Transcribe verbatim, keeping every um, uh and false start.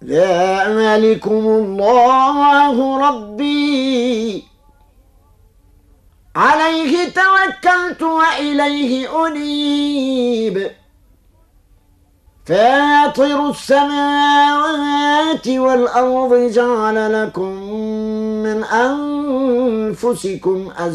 ذلكم الله ربي عليه توكلت وإليه أنيب فاطر السماوات والأرض جعل لكم من أنفسكم أزواجا